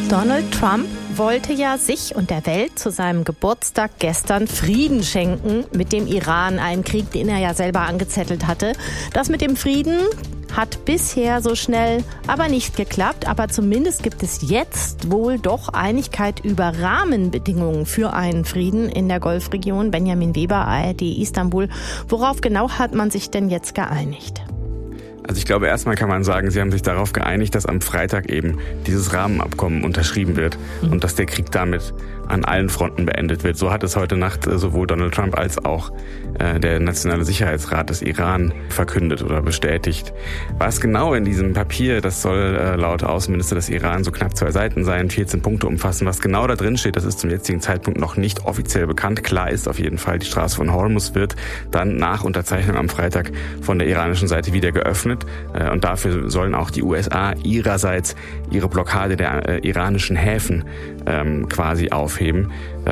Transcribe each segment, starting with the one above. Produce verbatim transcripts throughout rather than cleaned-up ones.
Donald Trump wollte ja sich und der Welt zu seinem Geburtstag gestern Frieden schenken mit dem Iran, einen Krieg, den er ja selber angezettelt hatte. Das mit dem Frieden hat bisher so schnell aber nicht geklappt, aber zumindest gibt es jetzt wohl doch Einigkeit über Rahmenbedingungen für einen Frieden in der Golfregion. Benjamin Weber, A R D Istanbul. Worauf genau hat man sich denn jetzt geeinigt? Also ich glaube, erstmal kann man sagen, sie haben sich darauf geeinigt, dass am Freitag eben dieses Rahmenabkommen unterschrieben wird mhm. und dass der Krieg damit an allen Fronten beendet wird. So hat es heute Nacht sowohl Donald Trump als auch äh, der Nationale Sicherheitsrat des Iran verkündet oder bestätigt. Was genau in diesem Papier, das soll äh, laut Außenminister des Iran so knapp zwei Seiten sein, vierzehn Punkte umfassen. Was genau da drin steht, das ist zum jetzigen Zeitpunkt noch nicht offiziell bekannt. Klar ist auf jeden Fall, die Straße von Hormuz wird dann nach Unterzeichnung am Freitag von der iranischen Seite wieder geöffnet. Und dafür sollen auch die U S A ihrerseits ihre Blockade der äh, iranischen Häfen ähm, quasi aufheben. Da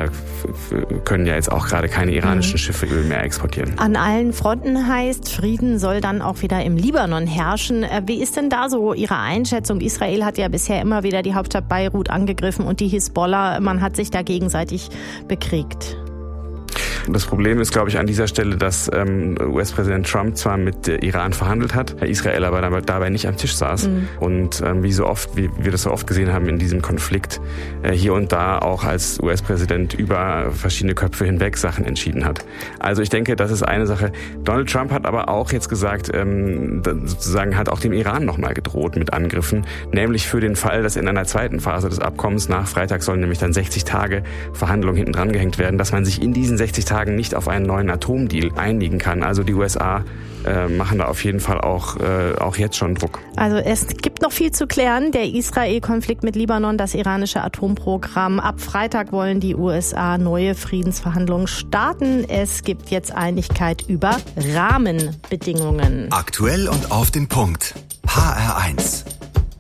f- können ja jetzt auch gerade keine iranischen mhm. Schiffe Öl mehr exportieren. An allen Fronten heißt, Frieden soll dann auch wieder im Libanon herrschen. Wie ist denn da so Ihre Einschätzung? Israel hat ja bisher immer wieder die Hauptstadt Beirut angegriffen und die Hisbollah, man hat sich da gegenseitig bekriegt. Das Problem ist, glaube ich, an dieser Stelle, dass ähm, U S-Präsident Trump zwar mit äh, Iran verhandelt hat, Israel aber dabei nicht am Tisch saß mhm. und ähm, wie so oft, wie wir das so oft gesehen haben in diesem Konflikt, äh, hier und da auch als U S-Präsident über verschiedene Köpfe hinweg Sachen entschieden hat. Also ich denke, das ist eine Sache. Donald Trump hat aber auch jetzt gesagt, ähm, sozusagen hat auch dem Iran nochmal gedroht mit Angriffen, nämlich für den Fall, dass in einer zweiten Phase des Abkommens nach Freitag sollen nämlich dann sechzig Tage Verhandlungen hinten dran gehängt werden, dass man sich in diesen sechzig Tagen nicht auf einen neuen Atomdeal einigen kann. Also die U S A äh, machen da auf jeden Fall auch, äh, auch jetzt schon Druck. Also es gibt noch viel zu klären. Der Israel-Konflikt mit Libanon, das iranische Atomprogramm. Ab Freitag wollen die U S A neue Friedensverhandlungen starten. Es gibt jetzt Einigkeit über Rahmenbedingungen. Aktuell und auf den Punkt. H R eins.